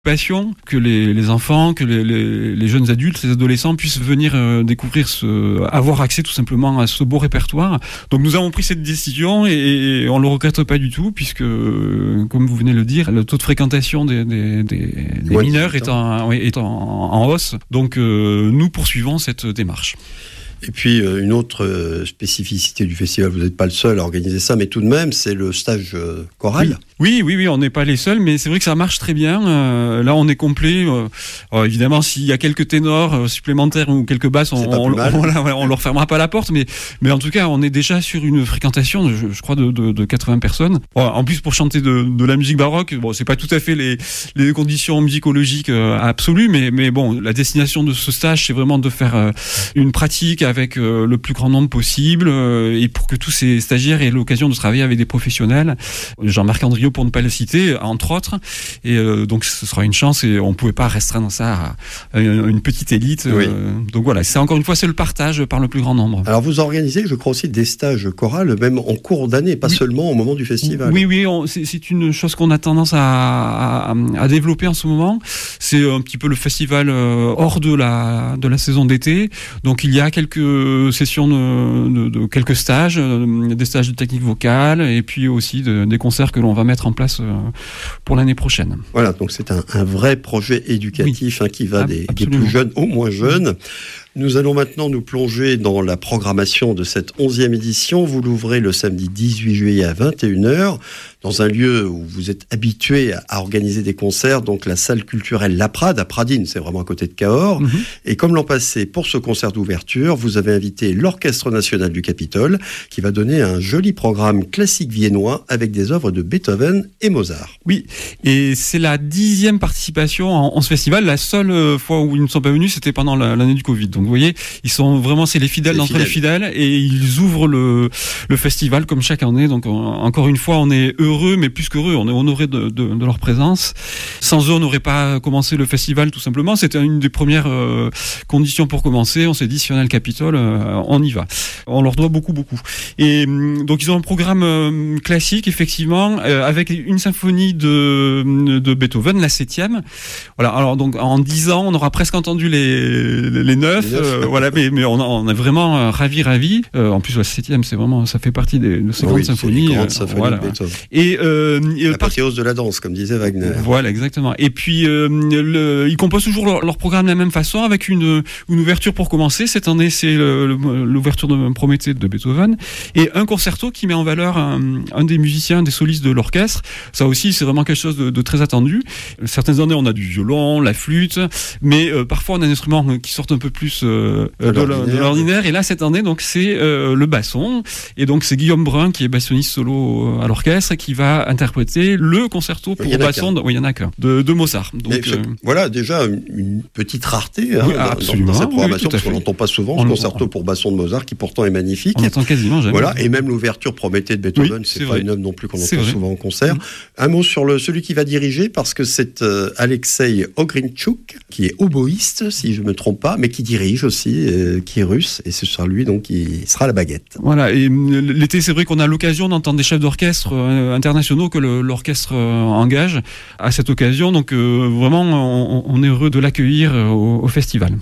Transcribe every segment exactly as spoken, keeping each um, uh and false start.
passion, que les, les enfants, que les, les, les jeunes adultes, les adolescents puissent venir euh, découvrir ce, avoir accès tout simplement à ce beau répertoire. Donc nous avons pris cette décision et, et on le regrette pas du tout puisque, euh, comme vous venez de le dire, le taux de fréquentation des, des, des, des ouais, mineurs est en, oui, est en, en hausse. Donc euh, nous poursuivons cette démarche. Et puis, une autre spécificité du festival, vous n'êtes pas le seul à organiser ça, mais tout de même, c'est le stage choral. Oui, oui, oui, on n'est pas les seuls, mais c'est vrai que ça marche très bien. Euh, là, on est complet. Euh, alors, évidemment, s'il y a quelques ténors euh, supplémentaires ou quelques basses, on on, on, on, on leur fermera pas la porte, mais, mais en tout cas, on est déjà sur une fréquentation, je, je crois, de, de, de quatre-vingts personnes. Bon, en plus, pour chanter de, de la musique baroque, bon, c'est pas tout à fait les, les conditions musicologiques euh, absolues, mais, mais bon, la destination de ce stage, c'est vraiment de faire euh, une pratique avec euh, le plus grand nombre possible euh, et pour que tous ces stagiaires aient l'occasion de travailler avec des professionnels. Jean-Marc Andriot, pour ne pas le citer, entre autres. Et euh, donc, ce sera une chance et on ne pouvait pas restreindre ça à une petite élite. Oui. Euh, donc voilà, c'est encore une fois, c'est le partage par le plus grand nombre. Alors, vous organisez, je crois aussi, des stages chorales, même en cours d'année, pas oui. seulement au moment du festival. Oui, oui, on, c'est, c'est une chose qu'on a tendance à, à, à développer en ce moment. C'est un petit peu le festival euh, hors de la, de la saison d'été. Donc, il y a quelques sessions de, de, de quelques stages, euh, des stages de technique vocale et puis aussi de, des concerts que l'on va mettre en place euh, pour l'année prochaine. Voilà, donc c'est un, un vrai projet éducatif oui. hein, qui va des, des plus jeunes aux moins jeunes. Nous allons maintenant nous plonger dans la programmation de cette onzième édition. Vous l'ouvrez le samedi dix-huit juillet à vingt et une heures, dans un lieu où vous êtes habitué à organiser des concerts, donc la salle culturelle La Prade, à Pradines, c'est vraiment à côté de Cahors. Mm-hmm. Et comme l'an passé, pour ce concert d'ouverture, vous avez invité l'Orchestre national du Capitole, qui va donner un joli programme classique viennois avec des œuvres de Beethoven et Mozart. Oui, et c'est la dixième participation en, en ce festival. La seule fois où ils ne sont pas venus, c'était pendant la, l'année du Covid. Donc vous voyez, ils sont vraiment, c'est les fidèles d'entre les fidèles et ils ouvrent le, le festival comme chaque année. Donc on, encore une fois, on est heureux, mais plus qu'heureux, on est honoré de, de, de leur présence. Sans eux, on n'aurait pas commencé le festival tout simplement. C'était une des premières euh, conditions pour commencer. On s'est dit, si on a le Capitole, euh, on y va. On leur doit beaucoup, beaucoup. Et donc ils ont un programme euh, classique, effectivement, euh, avec une symphonie de, de Beethoven, la septième. Voilà. Alors donc en dix ans, on aura presque entendu les, les neuf. Euh, voilà, mais, mais on, on est vraiment euh, ravis, ravis. Euh, en plus, la septième, c'est vraiment, ça fait partie des, de ces oui, grandes symphonies. Grandes euh, symphonies voilà. de Beethoven. Et euh, l'apothéose de la danse, comme disait Wagner. Voilà, exactement. Et puis, euh, le, ils composent toujours leur, leur programme de la même façon, avec une, une ouverture pour commencer. Cette année, c'est le, le, l'ouverture de Prométhée de Beethoven et un concerto qui met en valeur un, un des musiciens, des solistes de l'orchestre. Ça aussi, c'est vraiment quelque chose de, de très attendu. Certaines années, on a du violon, la flûte, mais euh, parfois on a des instruments qui sortent un peu plus euh, de, l'ordinaire. de l'ordinaire. Et là, cette année, donc, c'est euh, le basson. Et donc, c'est Guillaume Brun, qui est bassoniste solo à l'orchestre, qui va interpréter le concerto pour basson. De, oui, il y en a qu'un. De, de Mozart. Donc, euh, voilà, déjà, une, une petite rareté hein, oui, dans, absolument, dans cette programmation, oui, parce qu'on n'entend pas souvent on ce concerto pour basson de Mozart, qui pourtant est magnifique. On n'entend quasiment jamais. Voilà, et même l'ouverture Prométhée de Beethoven, oui, c'est, c'est pas vrai. Une œuvre non plus qu'on c'est entend vrai. Souvent en concert. Mmh. Un mot sur le, celui qui va diriger, parce que c'est euh, Alexei Ogrinchuk, qui est oboïste, si je ne me trompe pas, mais qui dirige aussi, euh, qui est russe, et ce sera lui donc qui sera à la baguette. Voilà, et l'été, c'est vrai qu'on a l'occasion d'entendre des chefs d'orchestre euh, internationaux que le, l'orchestre euh, engage à cette occasion, donc euh, vraiment, on, on est heureux de l'accueillir euh, au, au festival.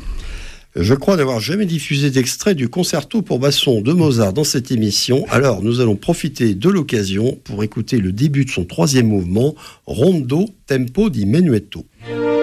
Je crois n'avoir jamais diffusé d'extrait du concerto pour basson de Mozart dans cette émission. Alors, nous allons profiter de l'occasion pour écouter le début de son troisième mouvement, Rondo Tempo di Menuetto.